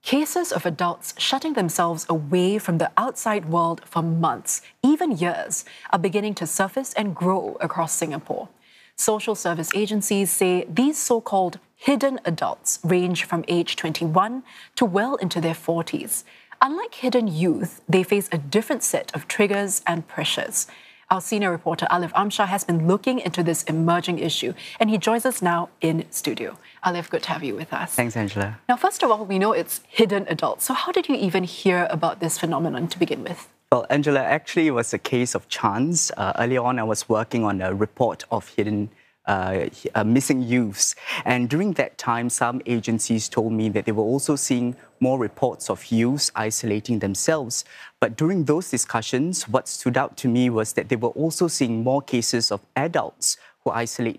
Cases of adults shutting themselves away from the outside world for months, even years, are beginning to surface and grow across Singapore. Social service agencies say these so-called hidden adults range from age 21 to well into their 40s. Unlike hidden youth, they face a different set of triggers and pressures. Our senior reporter Alif Amshar has been looking into this emerging issue, and he joins us now in studio. Alif, good to have you with us. Thanks, Angela. Now, first of all, we know it's hidden adults. So how did you even hear about this phenomenon to begin with? Well, Angela, actually, it was a case of chance. Earlier on, I was working on a report of missing youths. And during that time, some agencies told me that they were also seeing more reports of youths isolating themselves. But during those discussions, what stood out to me was that they were also seeing more cases of adults who isolate